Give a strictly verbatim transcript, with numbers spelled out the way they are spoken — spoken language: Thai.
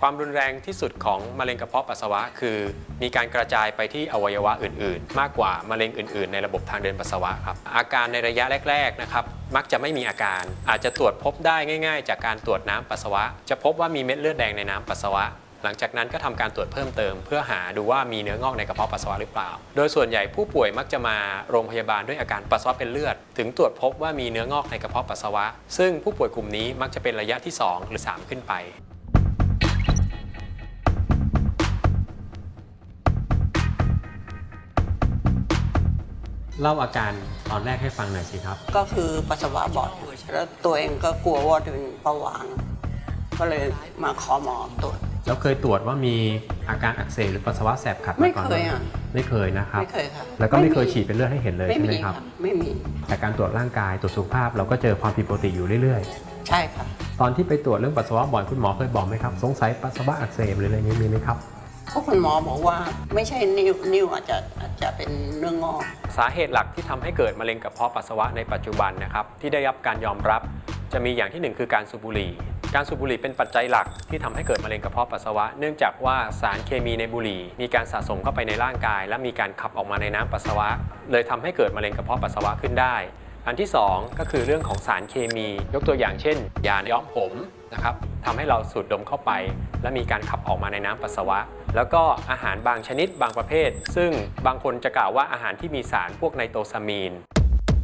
ความรุนแรงที่สุดของมะเร็งกระเพาะปัสสาวะคือมีการกระจายไปที่อวัยวะอื่นๆมากกว่ามะเร็งอื่นๆในระบบทางเดินปัสสาวะครับอาการในระยะแรกๆนะครับมักจะไม่มีอาการอาจจะตรวจพบได้ง่ายๆจากการตรวจน้ำปัสสาวะจะพบว่ามีเม็ดเลือดแดงในน้ำปัสสาวะหลังจากนั้นก็ทำการตรวจเพิ่มเติมเพื่อหาดูว่ามีเนื้องอกในกระเพาะปัสสาวะหรือเปล่าโดยส่วนใหญ่ผู้ป่วยมักจะมาโรงพยาบาลด้วยอาการปัสสาวะเป็นเลือดถึงตรวจพบว่ามีเนื้องอกในกระเพาะปัสสาวะซึ่งผู้ป่วยกลุ่มนี้มักจะเป็นระยะที่สองหรือสามขึ้นไปเล่าอาการตอนแรกให้ฟังหน่อยสิครับก็คือปัสสาวะบ่อยแล้วตัวเองก็กลัวว่าจะเป็นเบาหวานก็เลยมาขอหมอตรวจแล้วเคยตรวจว่ามีอาการอักเสบหรือปัสสาวะแสบขัดไม่เคยอ่ะไม่เคยนะครับไม่เคยค่ะแล้วก็ไม่เคยฉีดเป็นเลือดให้เห็นเลยใช่ไหมครับไม่มีแต่การตรวจร่างกายตรวจสุขภาพเราก็เจอความผิดปกติอยู่เรื่อยๆใช่ค่ะตอนที่ไปตรวจเรื่องปัสสาวะบ่อยคุณหมอเคยบอกไหมครับสงสัยปัสสาวะอักเสบหรืออะไรนี้มีไหมครับเพราะคุณหมอบอกว่าไม่ใช่นิ้วนิ้วอาจจะอาจจะเป็นเนื้องอกสาเหตุหลักที่ทำให้เกิดมะเร็งกระเพาะปัสสาวะในปัจจุบันนะครับที่ได้รับการยอมรับจะมีอย่างที่หนึ่งคือการสูบบุหรี่การสูบบุหรี่เป็นปัจจัยหลักที่ทำให้เกิดมะเร็งกระเพาะปัสสาวะเนื่องจากว่าสารเคมีในบุหรี่มีการสะสมเข้าไปในร่างกายและมีการขับออกมาในน้ำปัสสาวะเลยทำให้เกิดมะเร็งกระเพาะปัสสาวะขึ้นได้อันที่สองก็คือเรื่องของสารเคมียกตัวอย่างเช่นยาย้อมผมนะครับทำให้เราสูดดมเข้าไปและมีการขับออกมาในน้ำปัสสาวะแล้วก็อาหารบางชนิดบางประเภทซึ่งบางคนจะกล่าวว่าอาหารที่มีสารพวกไนโตรซามีน